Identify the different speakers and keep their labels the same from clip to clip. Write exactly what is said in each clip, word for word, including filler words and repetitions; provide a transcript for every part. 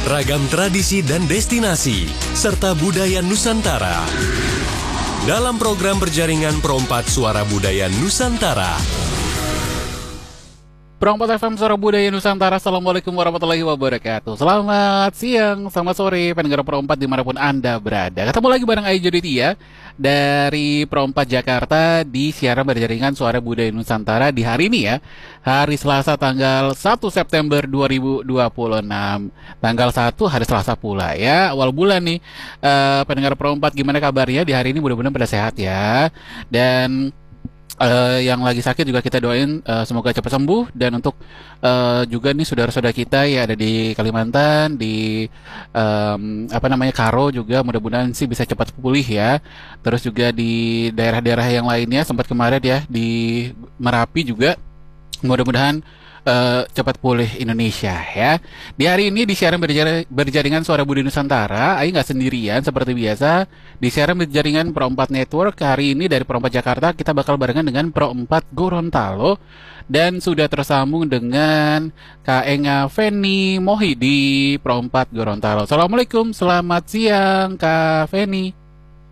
Speaker 1: ragam tradisi dan destinasi, serta budaya Nusantara. Dalam program berjaringan Perompat Suara Budaya Nusantara.
Speaker 2: Perompat F M Suara Budaya Nusantara. Assalamualaikum warahmatullahi wabarakatuh. Selamat siang, selamat sore pendengar Perompat dimanapun Anda berada. Ketemu lagi bareng Ayu Joditia dari Perompat Jakarta di siaran berjaringan Suara Budaya Nusantara di hari ini ya, hari Selasa tanggal satu September dua ribu dua puluh enam. Tanggal satu hari Selasa pula ya, awal bulan nih. uh, Pendengar Perompat, gimana kabarnya di hari ini? Mudah-mudahan pada sehat ya. Dan Uh, yang lagi sakit juga kita doain uh, semoga cepat sembuh. Dan untuk uh, juga nih saudara-saudara kita ya ada di Kalimantan, di um, apa namanya Karo juga, mudah-mudahan sih bisa cepat pulih ya. Terus juga di daerah-daerah yang lainnya sempat kemarin ya di Merapi juga, mudah-mudahan Uh, cepat pulih Indonesia ya. Di hari ini di siaran berjar berjaringan Suara Budaya Nusantara, Ayu nggak sendirian seperti biasa. Di siaran berjaringan Perompat Network hari ini dari Perompat Jakarta kita bakal barengan dengan Perompat Gorontalo dan sudah tersambung dengan Kak Enga Feni Mohi di Perompat Gorontalo. Assalamualaikum, selamat siang Kak Feni.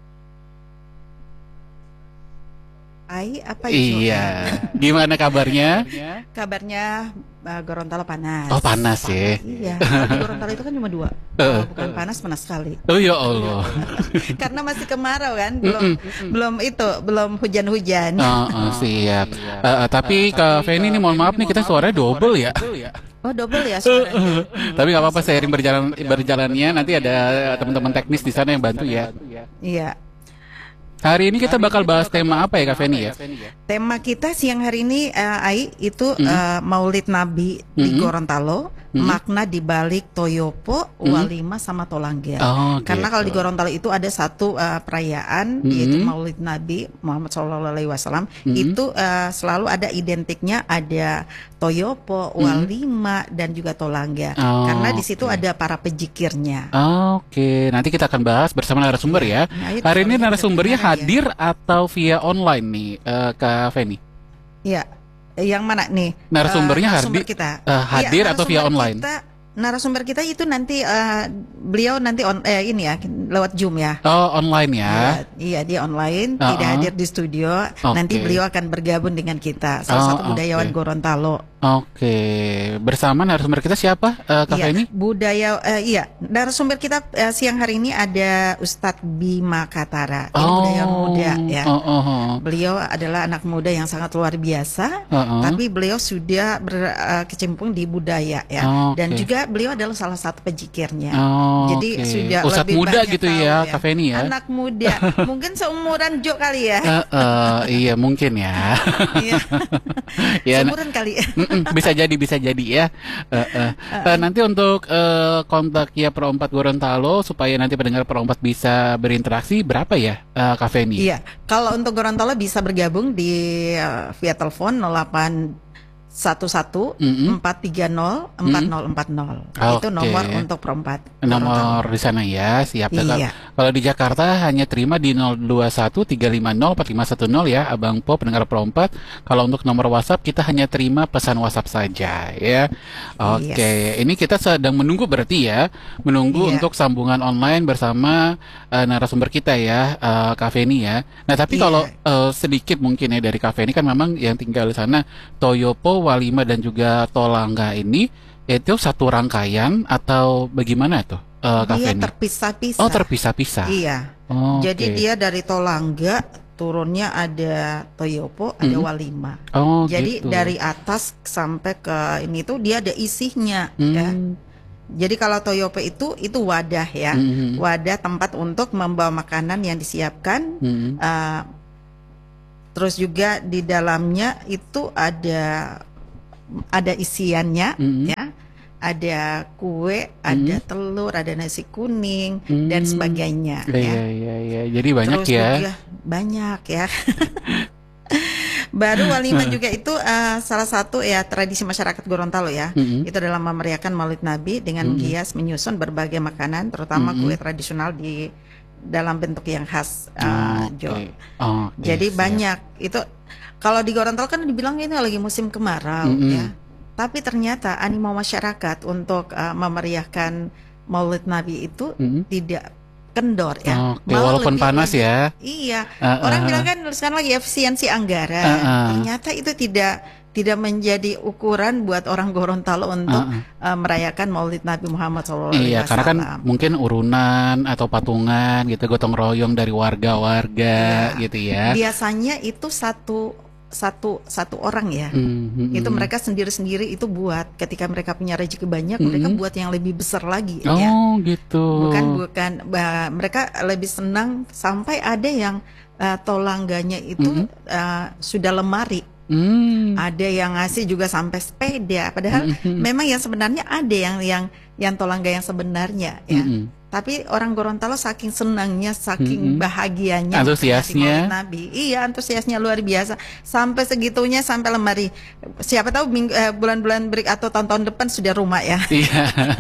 Speaker 3: Ai, apa itu?
Speaker 2: Iya. Gimana kabarnya?
Speaker 3: Kabarnya uh, Gorontalo panas.
Speaker 2: Oh, panas, ya.
Speaker 3: Iya. Di Gorontalo itu kan cuma dua. Uh, bukan panas, panas sekali.
Speaker 2: Oh ya Allah.
Speaker 3: Karena masih kemarau kan, belum mm -mm. belum itu, belum hujan-hujan.
Speaker 2: Oh, oh, siap. Uh, uh, tapi Kak Feni ini mohon maaf nih, kita suaranya double ya.
Speaker 3: Oh, double ya suaranya.
Speaker 2: Tapi nggak apa-apa, seiring berjalan berjalannya nanti ada teman-teman teknis di sana yang bantu ya.
Speaker 3: Iya.
Speaker 2: Hari ini kita bakal bahas tema apa ya Kak Feni ya?
Speaker 3: Tema kita siang hari ini uh, Ai itu mm-hmm. uh, Maulid Nabi mm-hmm. di Gorontalo, mm-hmm. makna di balik Toyopo, mm-hmm. Walima sama Tolangga. Oh, karena gitu. Kalau di Gorontalo itu ada satu uh, perayaan mm-hmm. yaitu Maulid Nabi Muhammad shallallahu alaihi wasallam. Mm-hmm. Itu uh, selalu ada identiknya, ada Toyopo, Walima mm-hmm. dan juga Tolangga. Oh, karena di situ okay. ada para pejikirnya.
Speaker 2: Oh, Oke, okay. Nanti kita akan bahas bersama narasumber ya. Nah, hari ini narasumbernya hadir ya. Atau via online nih, uh, Kak Feni?
Speaker 3: Iya, yang mana nih?
Speaker 2: Narasumbernya uh,
Speaker 3: narasumber
Speaker 2: hadir,
Speaker 3: kita.
Speaker 2: Uh, hadir ya, atau via online?
Speaker 3: Kita, narasumber kita itu nanti uh, beliau nanti on, eh, ini ya lewat Zoom ya.
Speaker 2: Oh, online ya?
Speaker 3: Iya, iya dia online, uh-uh. tidak hadir di studio. Okay. Nanti beliau akan bergabung dengan kita, salah oh, satu budayawan okay. Gorontalo.
Speaker 2: Oke, bersama narasumber kita siapa, uh, Kak
Speaker 3: iya,
Speaker 2: Feni?
Speaker 3: Budaya, uh, iya, narasumber kita uh, siang hari ini ada Ustadz Bima Katara, oh, budayawan muda ya. Oh, oh, oh. Beliau adalah anak muda yang sangat luar biasa, oh, oh. tapi beliau sudah berkecimpung uh, di budaya ya, oh, okay. dan juga beliau adalah salah satu pejikirnya. Oh, Jadi okay. sudah
Speaker 2: Ustadz
Speaker 3: lebih
Speaker 2: muda
Speaker 3: banyak
Speaker 2: gitu
Speaker 3: tahu,
Speaker 2: ya,
Speaker 3: ya,
Speaker 2: Kak Feni ya.
Speaker 3: Anak muda, mungkin seumuran Jo kali ya.
Speaker 2: Uh, uh, iya mungkin ya.
Speaker 3: Iya.
Speaker 2: ya,
Speaker 3: seumuran kali.
Speaker 2: bisa jadi bisa jadi ya. Uh, uh. Uh, nanti untuk uh, kontak ya Perompat Gorontalo supaya nanti pendengar Perompat bisa berinteraksi berapa ya, uh, Kak Feni?
Speaker 3: Iya, kalau untuk Gorontalo bisa bergabung di uh, via telepon nol delapan satu satu empat tiga nol empat nol empat nol. Itu nomor untuk Perompat.
Speaker 2: Nomor di sana ya, siap.
Speaker 3: Iya.
Speaker 2: Kalau di Jakarta hanya terima di nol dua satu tiga lima nol empat lima satu nol ya, Abang Po pendengar Perompat. Kalau untuk nomor WhatsApp kita hanya terima pesan WhatsApp saja ya. Oke, yes. Ini kita sedang menunggu berarti ya, menunggu iya. untuk sambungan online bersama uh, narasumber kita ya, uh, Kak Feni ya. Nah, tapi iya. kalau uh, sedikit mungkin ya dari Kak Feni kan memang yang tinggal di sana Toyopo, Walima dan juga Tolangga ini itu satu rangkaian atau bagaimana tuh? Uh,
Speaker 3: dia terpisah-pisah.
Speaker 2: Oh, terpisah-pisah.
Speaker 3: Iya.
Speaker 2: Oh,
Speaker 3: Jadi
Speaker 2: okay.
Speaker 3: dia dari Tolangga turunnya ada Toyopo, ada mm-hmm. Walima.
Speaker 2: Oh,
Speaker 3: Jadi
Speaker 2: gitu.
Speaker 3: dari atas sampai ke ini tuh dia ada isinya
Speaker 2: mm.
Speaker 3: ya. Jadi kalau Toyopo itu itu wadah ya, mm-hmm. wadah tempat untuk membawa makanan yang disiapkan. Mm-hmm. Uh, terus juga di dalamnya itu ada ada isiannya mm-hmm. ya, ada kue, mm-hmm. ada telur, ada nasi kuning mm-hmm. dan sebagainya.
Speaker 2: Iya,
Speaker 3: ya.
Speaker 2: iya, iya. Jadi banyak
Speaker 3: Terus
Speaker 2: ya.
Speaker 3: Juga banyak ya. Baru Walima juga itu uh, salah satu ya tradisi masyarakat Gorontalo ya. Mm-hmm. Itu adalah memeriahkan Maulid Nabi dengan mm-hmm. menghias menyusun berbagai makanan, terutama mm-hmm. kue tradisional di dalam bentuk yang khas uh,
Speaker 2: okay.
Speaker 3: Jo.
Speaker 2: Oh, okay,
Speaker 3: Jadi
Speaker 2: siap.
Speaker 3: banyak itu. Kalau di Gorontalo kan dibilang ini lagi musim kemarau mm-hmm. ya. Tapi ternyata animo masyarakat untuk uh, memeriahkan Maulid Nabi itu mm-hmm. tidak kendor ya.
Speaker 2: Okay, walaupun panas lebih, ya.
Speaker 3: Iya.
Speaker 2: Uh,
Speaker 3: Orang
Speaker 2: uh,
Speaker 3: bilang kan sekarang lagi efisiensi anggaran. Uh, uh. Ternyata itu tidak tidak menjadi ukuran buat orang Gorontalo untuk uh, uh. Uh, merayakan Maulid Nabi Muhammad shallallahu alaihi wasallam.
Speaker 2: Iya, karena kan mungkin urunan atau patungan gitu, gotong royong dari warga-warga ya. Gitu ya.
Speaker 3: Biasanya itu satu satu satu orang ya, mm-hmm. itu mereka sendiri-sendiri itu buat ketika mereka punya rezeki banyak, mm-hmm. mereka buat yang lebih besar lagi.
Speaker 2: Oh
Speaker 3: ya.
Speaker 2: Gitu.
Speaker 3: Bukan bukan, bah, mereka lebih senang sampai ada yang uh, tolangganya itu mm-hmm. uh, sudah lemari. Mm. Ada yang ngasih juga sampai sepeda. Padahal mm-hmm. memang yang sebenarnya ada yang yang yang tolangga yang sebenarnya ya. Mm-hmm. Tapi orang Gorontalo saking senangnya, saking mm-hmm. bahagianya,
Speaker 2: antusiasnya,
Speaker 3: Nabi, iya antusiasnya luar biasa. Sampai segitunya sampai lemari. Siapa tahu minggu, eh, bulan-bulan break atau tahun-tahun depan sudah rumah ya.
Speaker 2: Iya.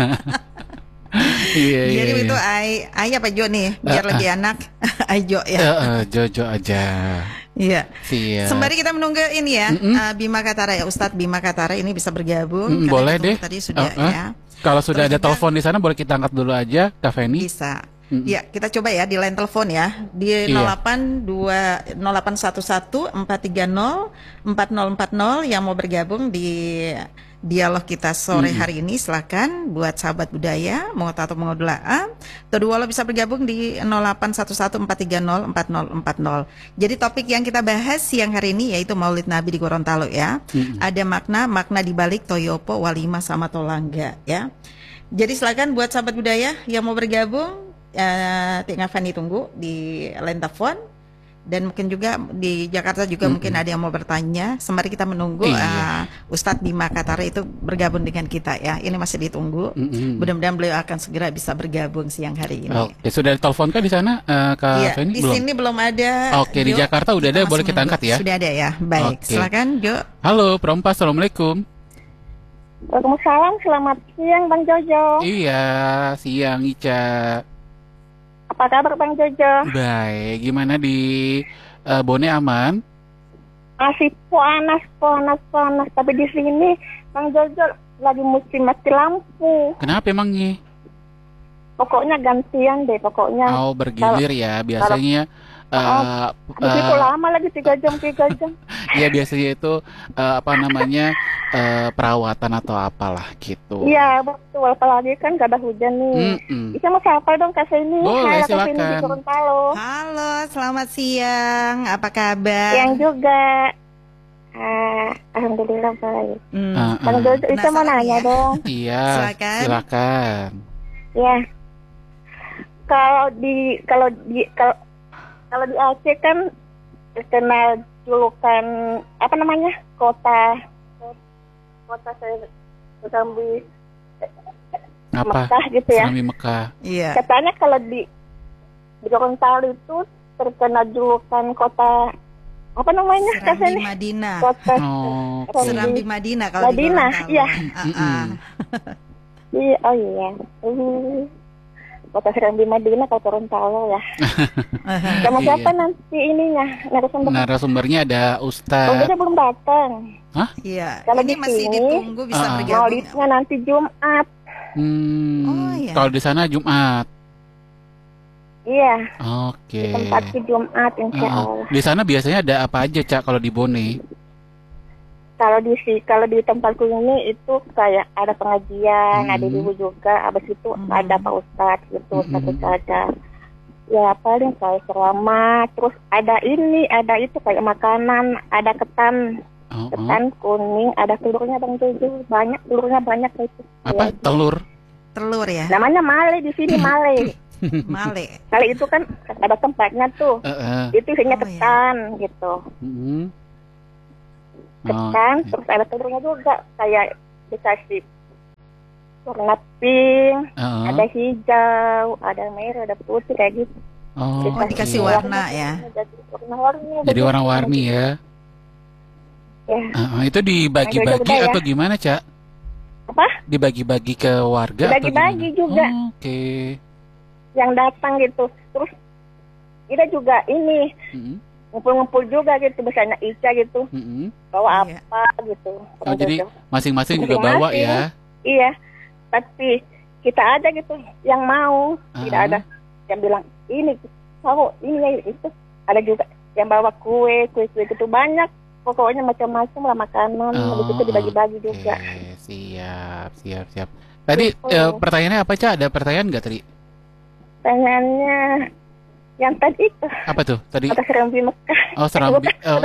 Speaker 2: Iya,
Speaker 3: jadi
Speaker 2: iya,
Speaker 3: itu
Speaker 2: iya.
Speaker 3: ay, ay apa Jo nih, biar uh, lebih uh. enak, Ayo ya.
Speaker 2: Uh, uh, Jojo aja.
Speaker 3: Iya.
Speaker 2: Siap.
Speaker 3: Sembari kita menunggu ini ya, mm-hmm. uh, Bima Katara ya, Ustadz Bima Katara ini bisa bergabung.
Speaker 2: Mm, boleh deh.
Speaker 3: Tadi sudah
Speaker 2: uh, uh.
Speaker 3: ya.
Speaker 2: Kalau sudah Terus ada telepon di sana boleh kita angkat dulu aja, Kak Feni.
Speaker 3: Bisa. Mm-hmm. Ya, kita coba ya di line telepon ya di iya. nol delapan dua nol delapan satu satu empat tiga nol empat nol empat nol yang mau bergabung di dialog kita sore hmm. hari ini. Silakan buat sahabat budaya mau atau mau doa. Kedua lo bisa bergabung di nol delapan satu satu empat tiga nol empat nol empat nol. Jadi topik yang kita bahas siang hari ini yaitu Maulid Nabi di Gorontalo ya. Hmm. Ada makna makna di balik toyopo, walimah sama tolangga ya. Jadi silakan buat sahabat budaya yang mau bergabung, uh, tinggal Fanny tunggu di line telepon. Dan mungkin juga di Jakarta juga mm-hmm. mungkin ada yang mau bertanya. Sembari kita menunggu iya. uh, Ustadz Bima Katara itu bergabung dengan kita ya. Ini masih ditunggu. Mm-hmm. Mudah-mudahan beliau akan segera bisa bergabung siang hari ini.
Speaker 2: Oke, sudah ditelepon kan di sana, uh, Kak
Speaker 3: iya,
Speaker 2: Feni?
Speaker 3: Di belum? Sini belum ada.
Speaker 2: Oke, Jo, di Jakarta udah ada, boleh kita angkat ya?
Speaker 3: Sudah ada ya. Baik, okay. Silakan Jo.
Speaker 2: Halo, Perompas, assalamualaikum.
Speaker 4: Waalaikumsalam, selamat siang Bang Jojo.
Speaker 2: Iya, siang Ica.
Speaker 4: Apa kabar Bang Jojo?
Speaker 2: Baik, gimana di uh, Bone aman?
Speaker 4: Masih panas, panas, panas. Tapi di sini Bang Jojo lagi musim mati lampu.
Speaker 2: Kenapa emangnya?
Speaker 4: Pokoknya gantian deh, pokoknya.
Speaker 2: Oh, bergilir kalau, ya, biasanya.
Speaker 4: Uh, uh, itu lama lagi tiga jam tiga jam.
Speaker 2: Iya biasanya itu uh, apa namanya uh, perawatan atau apalah gitu.
Speaker 4: Iya betul, apalagi kan gak ada hujan nih. Mm-mm. Bisa mau siapa dong Kak Feni?
Speaker 2: Boleh,
Speaker 4: Hai, silakan. Di Gorontalo.
Speaker 3: Halo, selamat siang. Apa kabar?
Speaker 4: Siang juga. Uh, Alhamdulillah baik.
Speaker 2: Mm. Uh, uh.
Speaker 4: Bang Jojo, Isa mau nanya ya? dong.
Speaker 2: Iya.
Speaker 3: Silakan.
Speaker 2: Silakan.
Speaker 4: Ya. Kalau di kalau di kalau Kalau di Aceh kan terkenal julukan apa namanya kota kota Serambi Mekah gitu ya.
Speaker 2: Serambi Mekah.
Speaker 3: Iya.
Speaker 4: Katanya kalau di di Gorontalo itu terkenal julukan kota apa namanya?
Speaker 3: Serambi Madinah.
Speaker 4: Kota
Speaker 2: oh,
Speaker 3: okay. Serambi Madinah kalau
Speaker 4: Madinah,
Speaker 3: di Gorontalo.
Speaker 4: Iya.
Speaker 3: Uh-uh.
Speaker 4: Iya, oh iya. Uh. Kota Serambi Madinah kalau Gorontalo ya. Sama siapa iya. nanti ininya narasumber?
Speaker 2: Narasumbernya ada Ustaz.
Speaker 4: Oh, dia belum datang.
Speaker 2: Hah?
Speaker 3: Iya.
Speaker 4: Kalau
Speaker 3: ini
Speaker 4: di
Speaker 3: masih
Speaker 4: sini,
Speaker 3: ditunggu bisa
Speaker 2: uh-uh.
Speaker 3: bergabung.
Speaker 4: Maulidnya nanti Jumat.
Speaker 2: Hmm.
Speaker 3: Oh, iya.
Speaker 2: Kalau di sana Jumat.
Speaker 4: Iya.
Speaker 2: Oke.
Speaker 4: Di tempatnya Jumat insya
Speaker 2: uh-uh.
Speaker 4: Allah.
Speaker 2: Di sana biasanya ada apa aja Cak kalau di Bone?
Speaker 4: Kalau di si kalau di tempatku ini itu kayak ada pengajian, hmm. ada ibu juga, abis itu hmm. ada Pak Ustadz gitu, hmm. satu ada. Ya paling kayak ceramah, terus ada ini, ada itu kayak makanan, ada ketan, oh, ketan oh. kuning, ada telurnya Bang Jojo, banyak telurnya banyak itu.
Speaker 2: Apa
Speaker 4: ya,
Speaker 2: telur?
Speaker 3: Telur ya.
Speaker 4: Namanya male di sini male.
Speaker 3: Male.
Speaker 4: Kali itu kan ada tempatnya tuh, uh, uh. itu isinya oh, ketan ya. gitu.
Speaker 2: Hmm.
Speaker 4: Ketan, oh, terus ada telurnya juga, kayak dikasih warna pink, uh-huh. ada hijau, ada merah, ada putih kayak gitu.
Speaker 2: Oh,
Speaker 3: dikasih, oh, dikasih warna, warna ya.
Speaker 4: Jadi warna-warni.
Speaker 2: Jadi warna-warni ya.
Speaker 4: Ya.
Speaker 2: Uh, itu dibagi-bagi nah, atau ya. gimana, Cak?
Speaker 4: Apa?
Speaker 2: Dibagi-bagi ke warga
Speaker 4: Dibagi-bagi juga.
Speaker 2: Oh, oke. Okay.
Speaker 4: Yang datang gitu. Terus kita juga ini. Mm-hmm. ngumpul-ngumpul juga gitu, misalnya Ica gitu, mm-hmm. bawa
Speaker 3: iya.
Speaker 4: apa gitu.
Speaker 2: Oh, jadi masing-masing juga bawa ya?
Speaker 4: Iya, tapi kita aja gitu yang mau, uh-huh. tidak ada yang bilang ini tahu ini itu. Ada juga yang bawa kue, kue-kue gitu banyak. Pokoknya macam-macam lah makanan, oh, habis itu dibagi-bagi okay. juga.
Speaker 2: Siap, siap, siap. Tadi oh. eh, pertanyaannya apa, Ca? Ada pertanyaan nggak tadi?
Speaker 4: Pertanyaannya yang tadi itu.
Speaker 2: Apa tuh? Tadi.
Speaker 4: Ada Serambi Mekah.
Speaker 2: Oh, Serambi. Oh,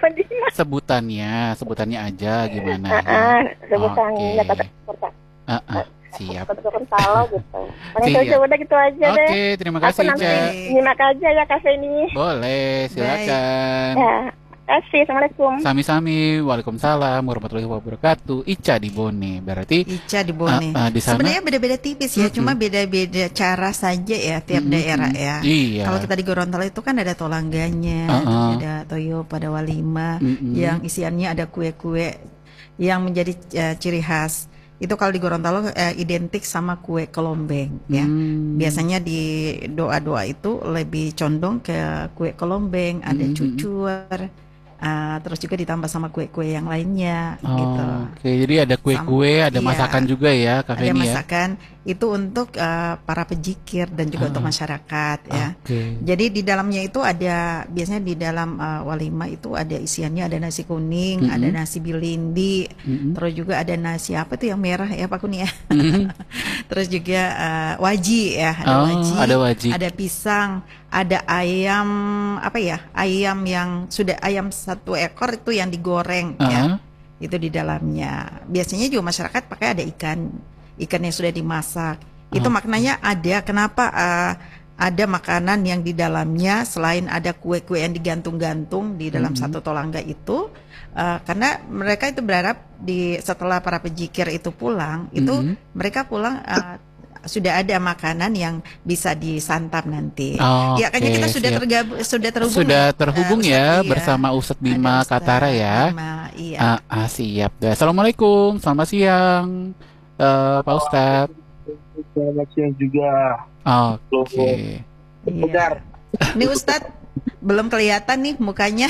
Speaker 2: sebutannya, sebutannya aja gimana?
Speaker 4: Uh, uh, sebutannya kata kata.
Speaker 2: Uh, uh, siap.
Speaker 4: Kata Gorontalo gitu. Paling saja udah gitu aja deh.
Speaker 2: Oke, terima kasih, Ca.
Speaker 4: Nyimak aja ya kafe ini.
Speaker 2: Boleh, silakan.
Speaker 4: Ya. Kasih, assalamualaikum.
Speaker 2: Sami-sami, waalaikumsalam warahmatullahi wabarakatuh. Ica di Bone, berarti
Speaker 3: Ica di Bone.
Speaker 2: Uh, uh, di sana
Speaker 3: sebenarnya beda-beda tipis ya, mm-hmm. cuma beda-beda cara saja ya tiap mm-hmm. daerah ya.
Speaker 2: Iya.
Speaker 3: Kalau kita di Gorontalo itu kan ada tolangganya, uh-uh. ada toyo pada walima, mm-hmm. yang isiannya ada kue-kue yang menjadi uh, ciri khas. Itu kalau di Gorontalo uh, identik sama kue kelombeng ya. Hmm. Biasanya di doa-doa itu lebih condong ke kue kelombeng, ada hmm. cucur. Uh, terus juga ditambah sama kue-kue yang lainnya
Speaker 2: oh,
Speaker 3: gitu.
Speaker 2: Oke, okay. Jadi ada kue-kue, ada iya, masakan juga ya, Cafe
Speaker 3: ada
Speaker 2: ini
Speaker 3: masakan ya? Itu untuk uh, para pejikir dan juga oh. untuk masyarakat ya.
Speaker 2: Okay.
Speaker 3: Jadi di dalamnya itu ada biasanya di dalam uh, walima itu ada isiannya, ada nasi kuning, mm-hmm. ada nasi bilindi, mm-hmm. terus juga ada nasi apa tuh yang merah ya Pak Kuni ya. Mm-hmm. Terus juga uh, waji ya, ada
Speaker 2: oh,
Speaker 3: waji,
Speaker 2: ada waji,
Speaker 3: ada pisang, ada ayam apa ya, ayam yang sudah ayam satu ekor itu yang digoreng uh-huh. ya, itu di dalamnya. Biasanya juga masyarakat pakai ada ikan, ikan yang sudah dimasak. Uh-huh. Itu maknanya ada. Kenapa uh, ada makanan yang di dalamnya selain ada kue-kue yang digantung-gantung di dalam uh-huh. satu tolangga itu? Uh, karena mereka itu berharap di setelah para pejikir itu pulang, uh-huh. itu mereka pulang. Uh, sudah ada makanan yang bisa disantap nanti. Oh, ya, kayaknya okay, kita sudah tergabung, sudah terhubung.
Speaker 2: Sudah terhubung uh, ya Ustadz, bersama Ustadz Bima Ustadz Katara ya.
Speaker 3: Bima, iya.
Speaker 2: Ah, ah, siap. Assalamualaikum, selamat siang, uh, Pak Ustadz.
Speaker 5: Selamat siang juga.
Speaker 2: Oke. Okay.
Speaker 3: Iya. Ini Ustadz belum kelihatan nih mukanya.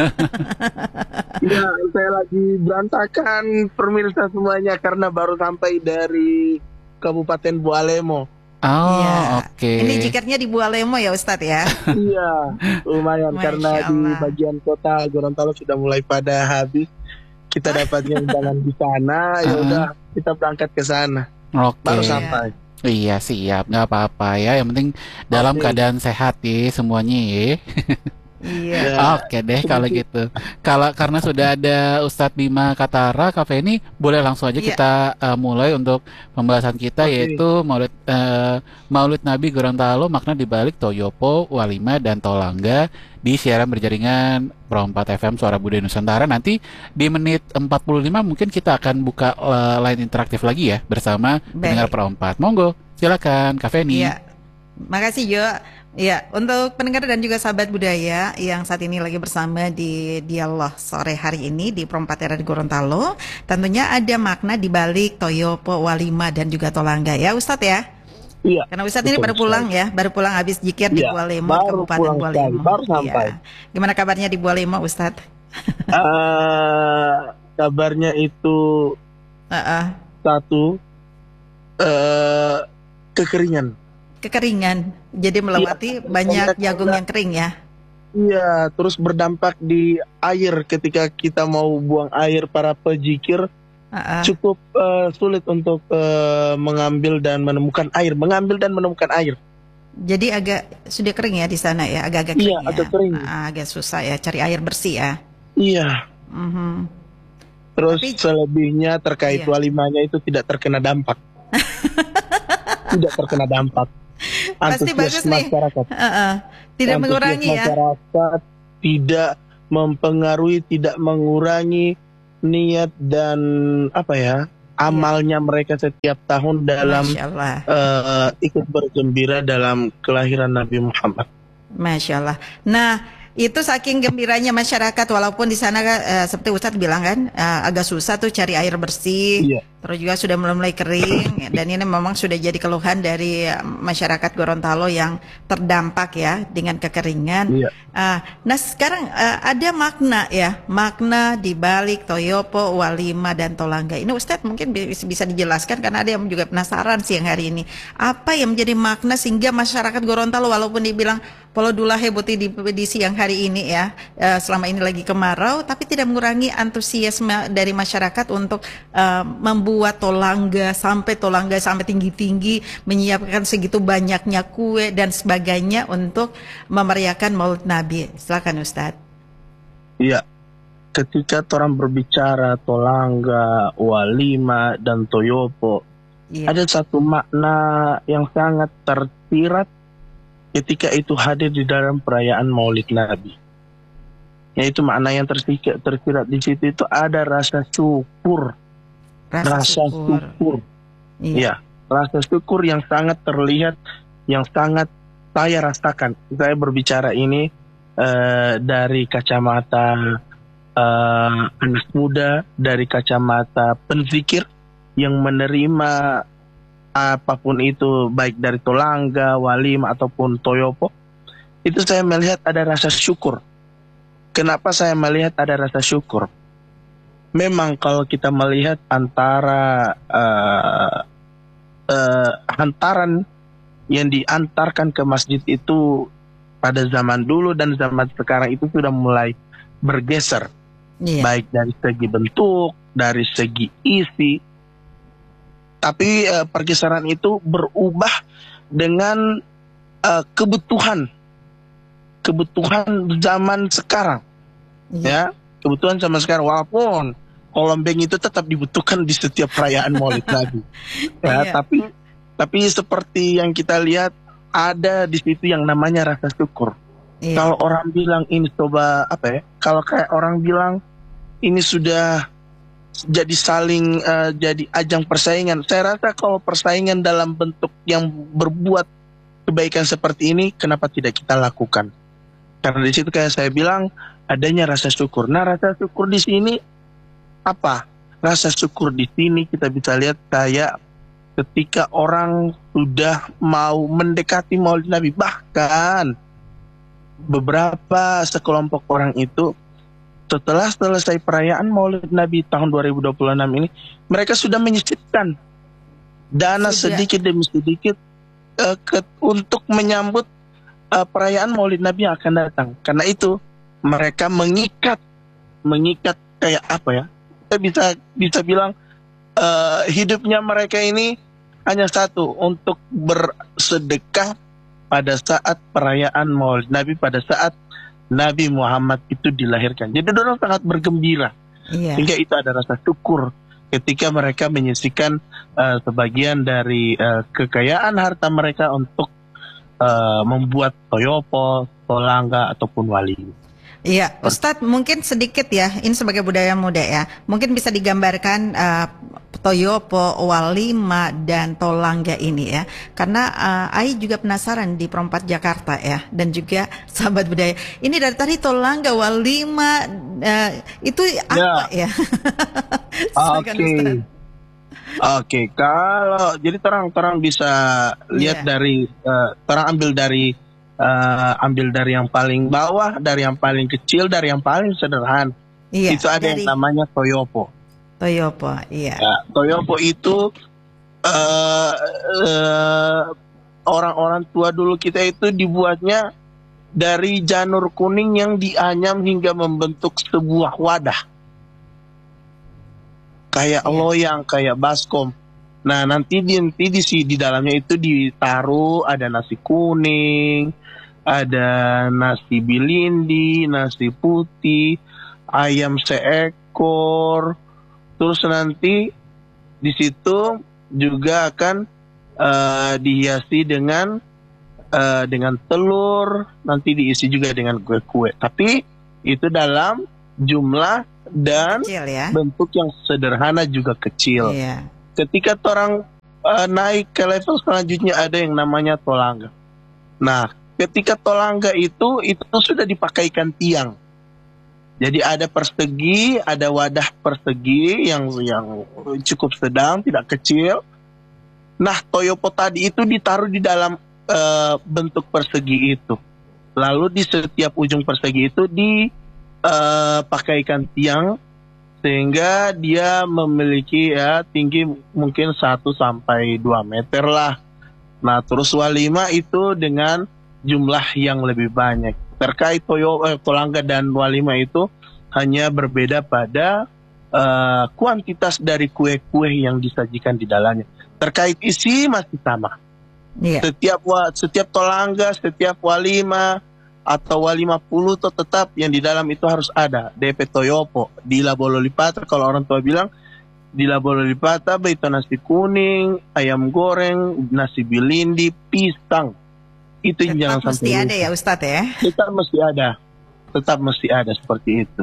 Speaker 5: Iya, saya lagi berantakan pemirsa semuanya karena baru sampai dari Kabupaten Bualemo.
Speaker 2: Oh,
Speaker 3: ya.
Speaker 2: oke. Okay.
Speaker 3: Ini jikirnya di Bualemo ya Ustadz ya?
Speaker 5: Iya, lumayan karena di bagian kota Gorontalo sudah mulai pada habis. Kita dapatnya undangan di sana, ya udah kita berangkat ke sana.
Speaker 2: Oke. Okay.
Speaker 5: Baru sampai.
Speaker 2: Iya, siap, nggak apa-apa ya. Yang penting dalam okay. keadaan sehat ya semuanya ya.
Speaker 3: Iya.
Speaker 2: Oke deh kalau gitu. Kalau karena sudah ada Ustadz Bima Katara, Cafe ini boleh langsung aja yeah. kita uh, mulai untuk pembahasan kita okay. yaitu Maulid uh, Maulid Nabi Gorontalo, makna dibalik Toyopo, Walima dan Tolangga di siaran berjaringan Pro empat F M Suara Budaya Nusantara. Nanti di menit empat puluh lima mungkin kita akan buka uh, line interaktif lagi ya bersama pendengar Pro empat. Monggo, silakan Cafe ini.
Speaker 3: Iya. Makasih Jo. Ya, untuk pendengar dan juga sahabat budaya yang saat ini lagi bersama di Dialog sore hari ini di Pro empat R di Gorontalo, tentunya ada makna di balik Toyopo, Walima dan juga Tolangga ya Ustadz ya?
Speaker 5: Iya.
Speaker 3: Karena Ustadz ini baru pulang ya, baru pulang habis jikir di
Speaker 5: iya,
Speaker 3: Bualemo, Kabupaten Bualemo.
Speaker 5: Baru sampai.
Speaker 3: Ya. Gimana kabarnya di Bualemo Ustadz?
Speaker 5: uh, kabarnya itu
Speaker 3: uh-uh.
Speaker 5: satu uh, kekeringan.
Speaker 3: Kekeringan, jadi melewati ya, banyak jagung yang kering ya?
Speaker 5: Iya, terus berdampak di air ketika kita mau buang air para pejikir uh-uh. cukup uh, sulit untuk uh, mengambil dan menemukan air, mengambil dan menemukan air.
Speaker 3: Jadi agak sudah kering ya di sana ya, agak-agak kering
Speaker 5: iya,
Speaker 3: ya?
Speaker 5: agak kering.
Speaker 3: Uh, agak susah ya cari air bersih ya?
Speaker 5: Iya.
Speaker 3: Mm-hmm.
Speaker 5: Terus
Speaker 3: Tapi,
Speaker 5: selebihnya terkait iya. walimanya itu tidak terkena dampak, tidak terkena dampak.
Speaker 3: Pasti bagus nih. Uh-uh. Tidak
Speaker 5: antusias
Speaker 3: mengurangi ya.
Speaker 5: Masyarakat tidak mempengaruhi, tidak mengurangi niat dan apa ya amalnya ya. Mereka setiap tahun dalam uh, ikut bergembira dalam kelahiran Nabi Muhammad.
Speaker 3: Masya Allah. Nah, Itu saking gembiranya masyarakat, walaupun di sana uh, seperti Ustadz bilang kan uh, agak susah tuh cari air bersih, iya. Terus juga sudah mulai kering, dan ini memang sudah jadi keluhan dari masyarakat Gorontalo yang terdampak ya dengan kekeringan. Iya. Uh, nah sekarang uh, ada makna ya, makna di balik Toyopo, Walima dan Tolangga. Ini Ustadz mungkin bisa dijelaskan karena ada yang juga penasaran siang hari ini. Apa yang menjadi makna sehingga masyarakat Gorontalo walaupun dibilang Polodula Hebuti di, di siang hari ini ya, uh, selama ini lagi kemarau, tapi tidak mengurangi antusiasme dari masyarakat untuk uh, membuat tolangga sampai tolangga sampai tinggi-tinggi, menyiapkan segitu banyaknya kue dan sebagainya untuk memeriahkan Maulid Nabi. Silakan Ustadz.
Speaker 5: Iya, ketika orang berbicara tolangga, walima dan toyopo, iya. Ada satu makna yang sangat tersirat ketika itu hadir di dalam perayaan Maulid Nabi. Yaitu makna yang tersirat, tersirat di situ itu ada rasa syukur. Rasa, rasa syukur. syukur. Iya. Ya, rasa syukur yang sangat terlihat, yang sangat saya rasakan. Saya berbicara ini uh, dari kacamata uh, anak muda, dari kacamata penzikir yang menerima apapun itu, baik dari tolangga, walim ataupun toyopo, itu saya melihat ada rasa syukur. Kenapa saya melihat ada rasa syukur? Memang kalau kita melihat antara uh, uh, hantaran yang diantarkan ke masjid itu pada zaman dulu dan zaman sekarang itu sudah mulai bergeser, yeah. Baik dari segi bentuk, dari segi isi. Tapi uh, pergeseran itu berubah dengan uh, kebutuhan, kebutuhan zaman sekarang, yeah. Ya, kebutuhan zaman sekarang. Walaupun kolombeng itu tetap dibutuhkan di setiap perayaan Maulid Nabi, ya, yeah. Tapi tapi seperti yang kita lihat ada di situ yang namanya rasa syukur. Yeah. Kalau orang bilang ini coba apa ya? Kalau kayak orang bilang ini sudah jadi saling uh, jadi ajang persaingan. Saya rasa kalau persaingan dalam bentuk yang berbuat kebaikan seperti ini, kenapa tidak kita lakukan? Karena di situ kayak saya bilang adanya rasa syukur. Nah, rasa syukur di sini apa? Rasa syukur di sini kita bisa lihat kayak ketika orang sudah mau mendekati Maulid Nabi, bahkan beberapa sekelompok orang itu setelah selesai perayaan Maulid Nabi tahun dua ribu dua puluh enam ini, mereka sudah menyisipkan dana sudah. sedikit demi sedikit uh, ke, untuk menyambut uh, perayaan Maulid Nabi yang akan datang. Karena itu mereka mengikat, mengikat kayak apa ya? Kita bisa bisa bilang uh, hidupnya mereka ini hanya satu, untuk bersedekah pada saat perayaan Maulid Nabi, pada saat Nabi Muhammad itu dilahirkan. Jadi orang sangat bergembira. Iya. Sehingga itu ada rasa syukur ketika mereka menyisikan uh, sebagian dari uh, kekayaan harta mereka untuk uh, membuat toyopo, tolangga ataupun wali.
Speaker 3: Iya, Ustadz mungkin sedikit ya, ini sebagai budaya muda ya, mungkin bisa digambarkan uh, toyopo, walima dan tolangga ini ya, karena uh, Ai juga penasaran di Perempat Jakarta ya, dan juga sahabat budaya. Ini dari tadi tolangga, walima uh, itu apa ya?
Speaker 5: Oke, oke. Okay. Kalau jadi terang-terang bisa lihat yeah. dari, uh, terang ambil dari Uh, ambil dari yang paling bawah, dari yang paling kecil, dari yang paling sederhana. Iya, itu ada dari... yang namanya toyopo.
Speaker 3: Toyopo, iya.
Speaker 5: Ya, toyopo itu uh, uh, orang-orang tua dulu kita itu dibuatnya dari janur kuning yang dianyam hingga membentuk sebuah wadah. Kayak iya. loyang, kayak baskom. Nah, nanti di, nanti di, di dalamnya itu ditaruh ada nasi kuning, ada nasi bilindi, nasi putih, ayam seekor. Terus nanti di situ juga akan uh, dihiasi dengan uh, dengan telur, nanti diisi juga dengan kue-kue. Tapi itu dalam jumlah dan kecil, ya? Bentuk yang sederhana juga kecil. Iya. Ketika orang uh, naik ke level selanjutnya ada yang namanya tolangga. Nah, ketika tolangga itu itu sudah dipakaikan tiang. Jadi ada persegi, ada wadah persegi yang yang cukup sedang, tidak kecil. Nah, toyopo tadi itu ditaruh di dalam uh, bentuk persegi itu. Lalu di setiap ujung persegi itu dipakaikan uh, tiang sehingga dia memiliki ya tinggi mungkin satu sampai dua meter lah. Nah, terus walima itu dengan jumlah yang lebih banyak. Terkait toyo, eh, tolangga dan walima itu hanya berbeda pada uh, kuantitas dari kue-kue yang disajikan di dalamnya. Terkait isi masih sama. Yeah. Setiap setiap tolangga, setiap walima atau walima puluh itu tetap yang di dalam itu harus ada D P toyopo. Di labololipata kalau orang tua bilang di labololipata itu nasi kuning, ayam goreng, nasi bilindi, pisang. Itu tetap jangan sampai
Speaker 3: mesti ada ya Ustadz ya.
Speaker 5: Tetap mesti ada. Tetap mesti ada seperti itu.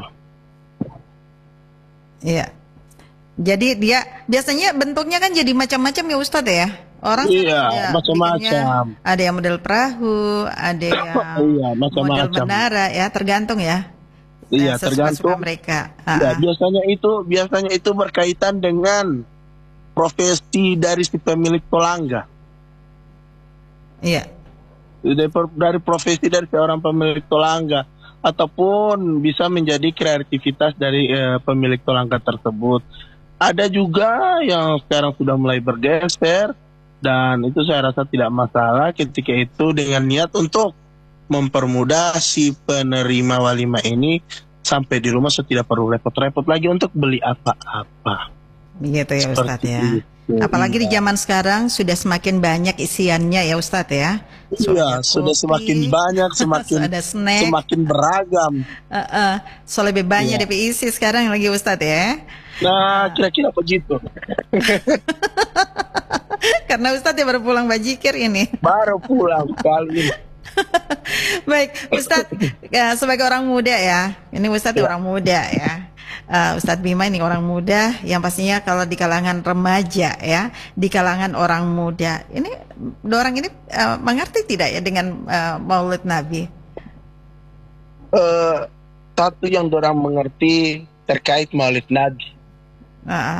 Speaker 3: Iya. Jadi dia biasanya bentuknya kan jadi macam-macam ya Ustadz ya. Orang
Speaker 5: iya, macam-macam.
Speaker 3: Ada yang model perahu, ada yang iya, model menara ya, tergantung ya.
Speaker 5: Iya, tergantung
Speaker 3: mereka.
Speaker 5: Ya, biasanya itu biasanya itu berkaitan dengan profesi dari si pemilik tolangga.
Speaker 3: Iya.
Speaker 5: Dari, dari profesi dari seorang pemilik tolangga ataupun bisa menjadi kreativitas dari eh, pemilik tolangga tersebut. Ada juga yang sekarang sudah mulai bergeser dan itu saya rasa tidak masalah ketika itu dengan niat untuk mempermudah si penerima walima ini sampai di rumah sudah tidak perlu repot-repot lagi untuk beli apa-apa.
Speaker 3: Begitu ya Ustadz ya. Itu. Apalagi di zaman sekarang sudah semakin banyak isiannya ya Ustadz ya.
Speaker 5: Iya, sudah semakin banyak, semakin
Speaker 3: ada snack,
Speaker 5: semakin beragam.
Speaker 3: Uh, uh, so lebih banyak ya. D P isi sekarang lagi Ustadz ya.
Speaker 5: Nah, kira-kira begitu.
Speaker 3: Karena Ustadz ya baru pulang bajikir ini.
Speaker 5: Baru pulang kali ini.
Speaker 3: Baik, Ustadz ya, sebagai orang muda ya, ini Ustadz ya. orang muda ya. Uh, Ustadz Bima ini orang muda yang pastinya kalau di kalangan remaja ya, di kalangan orang muda ini, orang ini uh, mengerti tidak ya dengan uh, Maulid Nabi?
Speaker 5: Uh, satu yang orang mengerti terkait Maulid Nabi. Uh.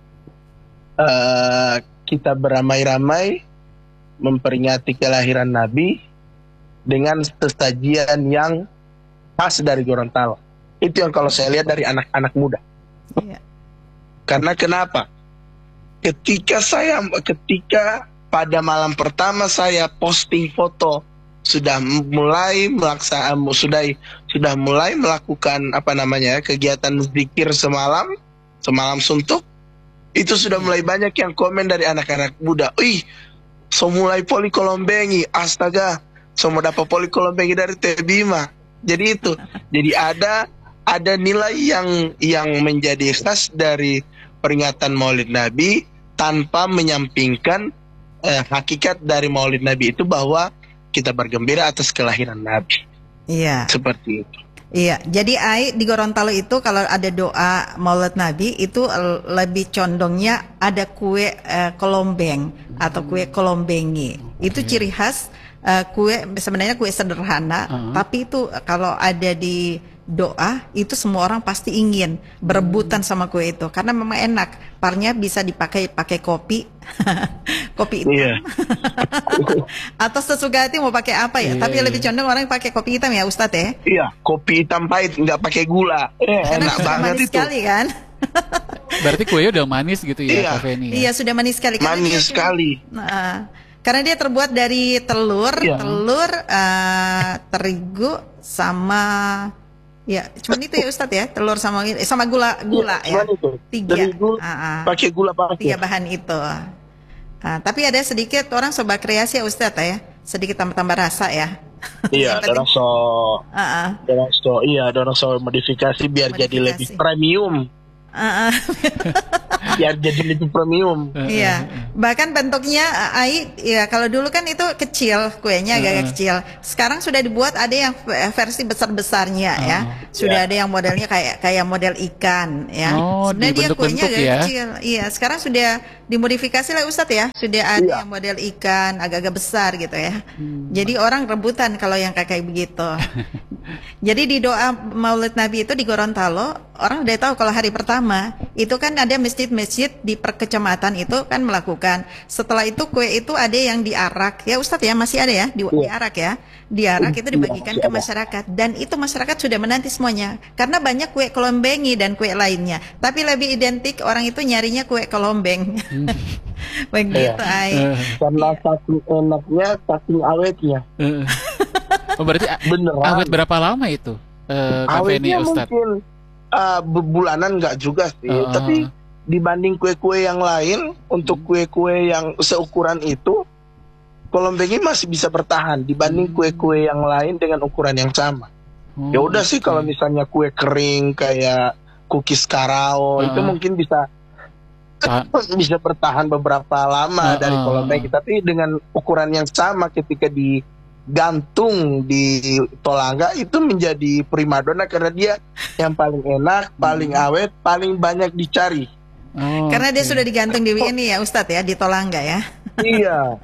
Speaker 5: Uh, kita beramai-ramai memperingati kelahiran Nabi dengan sesajian yang khas dari Gorontalo. Itu yang kalau saya lihat dari anak-anak muda. Iya. Karena kenapa? Ketika saya, ketika pada malam pertama saya posting foto, sudah mulai melaksanakan, sudah sudah mulai melakukan apa namanya kegiatan zikir semalam, semalam suntuk, itu sudah mulai banyak yang komen dari anak-anak muda. Ih, so mulai poli kolombengi, astaga, so mau dapat poli kolombengi dari Teh Bima. Jadi itu, jadi ada ada nilai yang yang menjadi khas dari peringatan Maulid Nabi tanpa menyampingkan eh, hakikat dari Maulid Nabi itu bahwa kita bergembira atas kelahiran Nabi.
Speaker 3: Iya.
Speaker 5: Seperti itu.
Speaker 3: Iya, jadi Ai di Gorontalo itu kalau ada doa Maulid Nabi itu lebih condongnya ada kue eh, kolombeng atau kue kolombengi. Itu ciri khas uh, kue sebenarnya kue sederhana, uh-huh. tapi itu kalau ada di doa itu semua orang pasti ingin berebutan sama kue itu karena memang enak. Parnya bisa dipakai pakai kopi, kopi hitam, yeah. atau sesuka hati mau pakai apa ya. Yeah. Tapi lebih condong orang pakai kopi hitam ya Ustadz ya.
Speaker 5: Iya, kopi hitam pahit nggak pakai gula. Eh, enak banget
Speaker 3: manis
Speaker 5: itu.
Speaker 3: Sekali kan.
Speaker 2: Berarti kuenya udah manis gitu ya,
Speaker 5: iya.
Speaker 2: Kafeni ya?
Speaker 3: Iya sudah manis sekali.
Speaker 5: Manis dia, sekali.
Speaker 3: Nah, karena dia terbuat dari telur, iya. telur, uh, terigu sama. Ya, cuman itu ya Ustadz ya, telur sama sama gula gula ya, ya.
Speaker 5: Itu.
Speaker 3: Tiga,
Speaker 5: uh, uh, pakai gula pakai.
Speaker 3: Tiga bahan itu. Uh, tapi ada sedikit orang coba kreasi ya Ustadz ya, sedikit tambah-tambah rasa ya.
Speaker 5: Iya, ada rasa, uh-uh. ada rasa, iya, ada rasa modifikasi biar modifikasi. Jadi lebih premium. Uh-uh. biar jadi lebih premium.
Speaker 3: Iya, bahkan bentuknya Ai, ya kalau dulu kan itu kecil, kuenya agak kecil. Sekarang sudah dibuat ada yang versi besar-besarnya ya. Sudah ada yang modelnya kayak kayak model ikan ya.
Speaker 2: Oh,
Speaker 3: sebenarnya dia kuenya agak
Speaker 2: ya?
Speaker 3: kecil. Iya, sekarang sudah dimodifikasi lah Ustadz ya. Sudah ada iya. yang model ikan agak-agak besar gitu ya. Hmm. Jadi orang rebutan kalau yang kayak begitu. Jadi di doa Maulid Nabi itu di Gorontalo, orang udah tahu kalau hari pertama itu kan ada masjid-masjid di per kecamatan itu kan melakukan. Setelah itu kue itu ada yang diarak ya Ustadz ya, masih ada ya di, ya. diarak ya. Diarak itu dibagikan ke masyarakat dan itu masyarakat sudah menanti semuanya. Karena banyak kue kelombengi dan kue lainnya. Tapi lebih identik orang itu nyarinya kue kelombeng. Hmm. Begitu ay.
Speaker 5: Karena saking enaknya, saking awetnya.
Speaker 2: Oh, berarti beneran. Awet berapa lama itu? Uh,
Speaker 5: awetnya mungkin uh, bulanan nggak juga sih, uh, tapi dibanding kue-kue yang lain, untuk kue-kue yang seukuran itu, kelombengi masih bisa bertahan dibanding kue-kue yang lain dengan ukuran yang sama. Oh, ya udah sih kalau misalnya kue kering kayak cookies karao uh, itu mungkin bisa uh, bisa bertahan beberapa lama uh, dari kelombengi, tapi dengan ukuran yang sama ketika di gantung di tolangga itu menjadi primadona karena dia yang paling enak, paling awet, paling banyak dicari.
Speaker 3: Oh, karena okay. dia sudah digantung di ini ya Ustadz ya, di tolangga ya.
Speaker 5: Iya.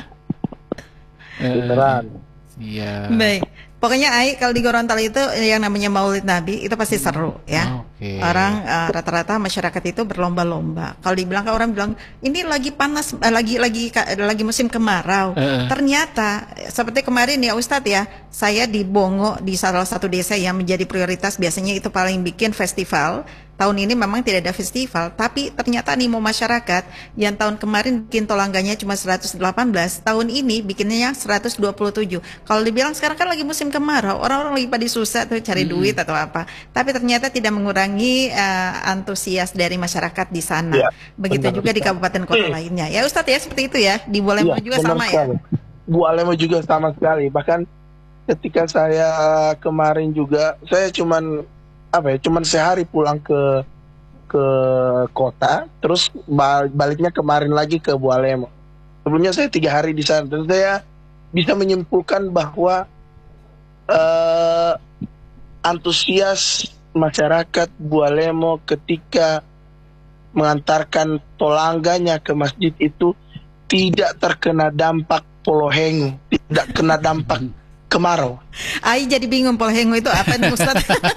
Speaker 5: Beneran.
Speaker 2: Iya.
Speaker 3: Baik. Pokoknya Ai kalau di Gorontalo itu yang namanya Maulid Nabi itu pasti seru ya. Okay. Orang uh, rata-rata masyarakat itu berlomba-lomba. Kalau dibilang kan orang bilang ini lagi panas, uh, lagi lagi lagi musim kemarau. Uh. Ternyata seperti kemarin ya Ustadz ya, saya di Bongo di salah satu desa yang menjadi prioritas biasanya itu paling bikin festival. Tahun ini memang tidak ada festival, tapi ternyata animo masyarakat yang tahun kemarin bikin tolangganya cuma seratus delapan belas, tahun ini bikinnya seratus dua puluh tujuh. Kalau dibilang sekarang kan lagi musim kemarau, orang-orang lagi pada susah tuh cari hmm. duit atau apa. Tapi ternyata tidak mengurangi uh, antusias dari masyarakat di sana. Ya, begitu benar, juga di kabupaten kota hmm. lainnya. Ya Ustadz ya seperti itu ya. Di Bualemo ya, juga sama sekali. ya.
Speaker 5: Bualemo juga sama sekali. Bahkan ketika saya kemarin juga, saya cuman apa ya, cuman sehari pulang ke ke kota, terus baliknya kemarin lagi ke Bualemo. Sebelumnya saya tiga hari di sana, dan saya bisa menyimpulkan bahwa uh, antusias masyarakat Bualemo ketika mengantarkan tolangganya ke masjid itu tidak terkena dampak polohengu, tidak kena dampak kemarau.
Speaker 3: Ai jadi bingung polohengu itu apa nih Ustaz?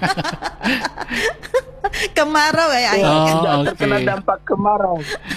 Speaker 3: Kemarau ya Ai.
Speaker 5: Oh, tidak okay. terkena dampak kemarau.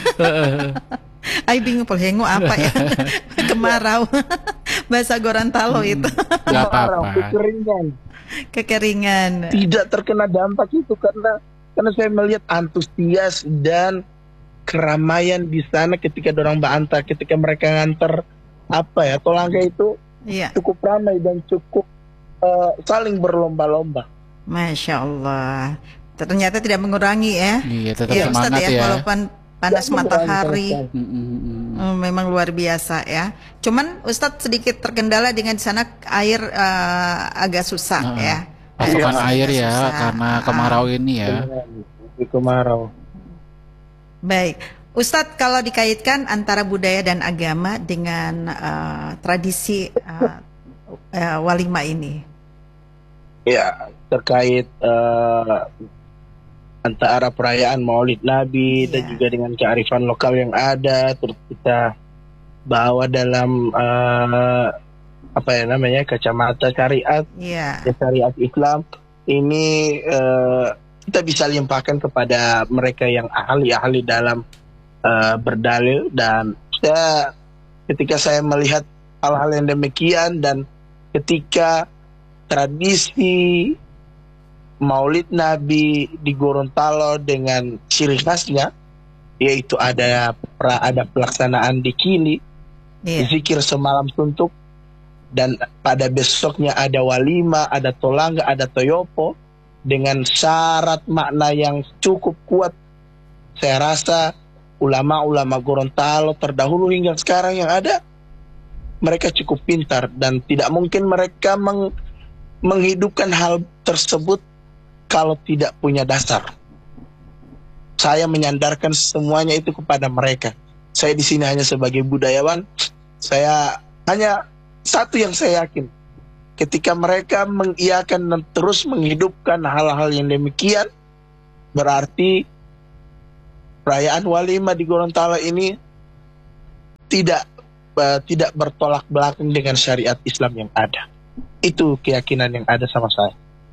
Speaker 3: Ai bingung polohengu apa ya? Kemarau. Bahasa Gorontalo hmm, itu.
Speaker 5: Kemarau, kekeringan.
Speaker 3: Kekeringan.
Speaker 5: Tidak terkena dampak itu karena karena saya melihat antusias dan keramaian di sana ketika dorang bantar, ketika mereka nganter apa ya, tolangga itu. Iya. Cukup ramai dan cukup uh, saling berlomba-lomba.
Speaker 3: Masya Allah. Ternyata tidak mengurangi ya.
Speaker 2: Iya, tetap ya, semangat Ustadz, ya.
Speaker 3: ya. Walaupun panas ya, matahari, mm-hmm. memang luar biasa ya. Cuman Ustadz sedikit terkendala dengan di sana air uh, agak susah uh, ya.
Speaker 2: Pasokan air, air ya, susah. Karena kemarau ini ya.
Speaker 5: Kemarau.
Speaker 3: Baik. Ustadz, kalau dikaitkan antara budaya dan agama dengan uh, tradisi uh, uh, walimah ini,
Speaker 5: ya terkait uh, antara perayaan Maulid Nabi ya. dan juga dengan kearifan lokal yang ada, terus kita bawa dalam uh, apa ya namanya kacamata syariat, ya. syariat Islam ini uh, kita bisa limpahkan kepada mereka yang ahli-ahli dalam Uh, berdalil. Dan saya, ketika saya melihat hal-hal yang demikian dan ketika tradisi Maulid Nabi di Gorontalo dengan ciri khasnya, yaitu ada pra, ada pelaksanaan dikili, yeah. zikir semalam suntuk, dan pada besoknya ada walimah, ada tolangga, ada toyopo dengan syarat makna yang cukup kuat. Saya rasa ulama-ulama Gorontalo terdahulu hingga sekarang yang ada, mereka cukup pintar dan tidak mungkin mereka meng menghidupkan hal tersebut kalau tidak punya dasar. saya menyandarkan semuanya itu kepada mereka. Saya di sini hanya sebagai budayawan. Saya hanya satu yang saya yakin, ketika mereka mengiyakan dan terus menghidupkan hal-hal yang demikian, berarti perayaan walimah di Gorontalo ini tidak uh, tidak bertolak belakang dengan syariat Islam yang ada. Itu keyakinan yang ada sama saya.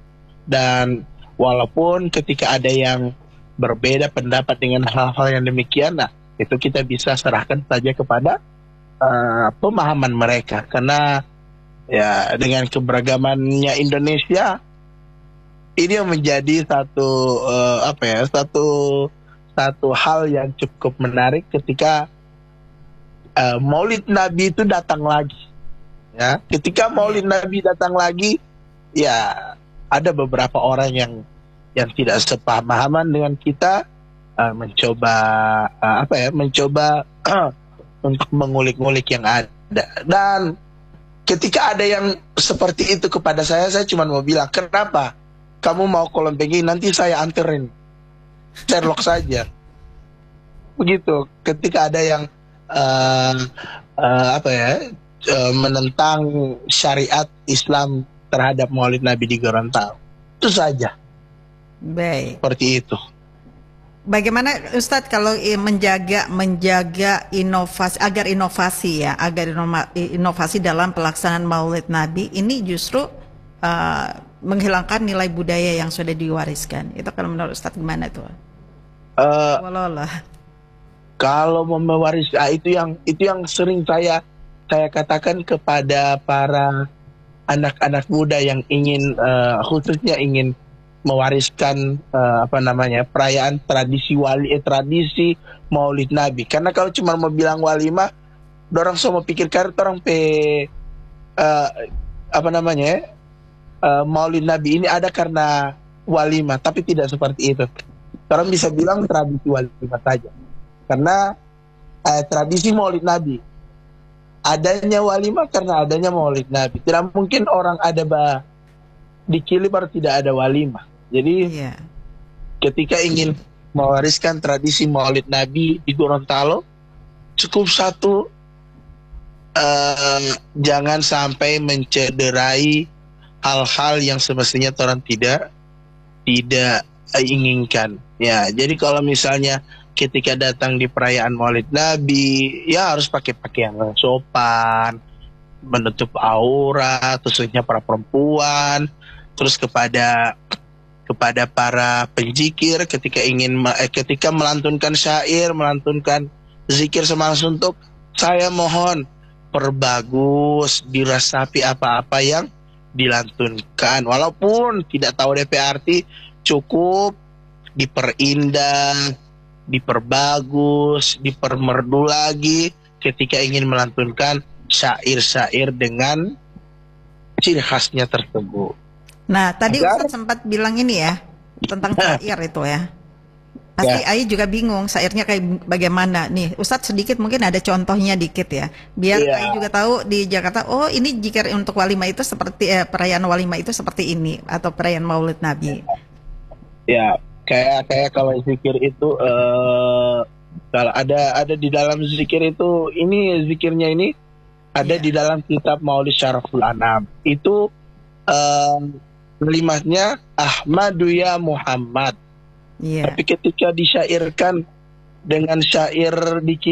Speaker 5: Dan walaupun ketika ada yang berbeda pendapat dengan hal-hal yang demikian, nah itu kita bisa serahkan saja kepada uh, pemahaman mereka. Karena ya dengan keberagamannya Indonesia, ini yang menjadi satu uh, apa ya satu satu hal yang cukup menarik ketika uh, Maulid Nabi itu datang lagi. Ya, ketika Maulid Nabi datang lagi, ya ada beberapa orang yang yang tidak sepemahaman dengan kita, uh, mencoba uh, apa ya mencoba uh, untuk mengulik-ngulik yang ada. Dan ketika ada yang seperti itu kepada saya, saya cuma mau bilang, kenapa kamu mau Kolompegi, nanti saya anterin Sherlock saja. Begitu. Ketika ada yang uh, uh, apa ya uh, menentang syariat Islam terhadap Maulid Nabi di Gorontalo, itu saja.
Speaker 3: Baik.
Speaker 5: Seperti itu.
Speaker 3: Bagaimana Ustadz kalau menjaga menjaga inovasi agar inovasi ya agar inovasi dalam pelaksanaan Maulid Nabi ini justru uh, menghilangkan nilai budaya yang sudah diwariskan. Itu kalau menurut Ustadz gimana tuh?
Speaker 5: Uh,
Speaker 3: Walalah.
Speaker 5: Kalau mewaris, ah, itu yang itu yang sering saya saya katakan kepada para anak-anak muda yang ingin uh, khususnya ingin mewariskan uh, apa namanya perayaan tradisi wali eh, tradisi Maulid Nabi. Karena kalau cuma mau bilang walimah, dorang semua pikirkan orang pe uh, apa namanya uh, Maulid Nabi ini ada karena walimah, tapi tidak seperti itu. Orang bisa bilang tradisi walimah saja, karena uh, tradisi Maulid Nabi adanya walimah karena adanya Maulid Nabi. Tidak mungkin orang ada bah di Kili baru tidak ada walimah. Jadi yeah. ketika ingin mewariskan tradisi Maulid Nabi di Gorontalo, cukup satu, uh, jangan sampai mencederai hal-hal yang semestinya orang tidak tidak inginkan. Ya, jadi kalau misalnya ketika datang di perayaan Maulid Nabi, ya harus pakai pakaian yang sopan, menutup aurat, khususnya para perempuan. Terus kepada kepada para penjikir ketika ingin eh, ketika melantunkan syair, melantunkan zikir semang suntuk, saya mohon perbagus, dirasapi apa-apa yang dilantunkan. Walaupun tidak tahu D P arti, cukup diperindah, diperbagus, dipermerdu lagi ketika ingin melantunkan syair-syair dengan ciri khasnya tersebut.
Speaker 3: Nah, tadi
Speaker 5: Agar,
Speaker 3: Ustadz sempat bilang ini ya tentang syair itu ya. Pasti ya. Ai juga bingung syairnya kayak bagaimana. Nih, Ustadz sedikit mungkin ada contohnya dikit ya. Biar ya. Ai juga tahu di Jakarta, oh ini jika untuk walimah itu seperti eh, perayaan walimah itu seperti ini atau perayaan Maulid Nabi.
Speaker 5: Ya, kayak kayak kalau zikir itu uh, kalau ada ada di dalam zikir itu, ini zikirnya ini ada ya. Di dalam kitab Maulid Syaraful Anam. Itu uh, kalimatnya Ahmadu ya Muhammad. Yeah. Tapi ketika disyairkan dengan syair di